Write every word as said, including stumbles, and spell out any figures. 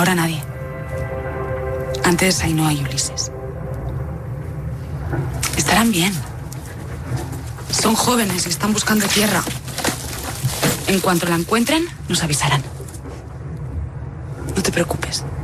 ahora nadie. Antes Ainhoa y Ulises. Estarán bien. Son jóvenes y están buscando tierra. En cuanto la encuentren, nos avisarán. No te preocupes.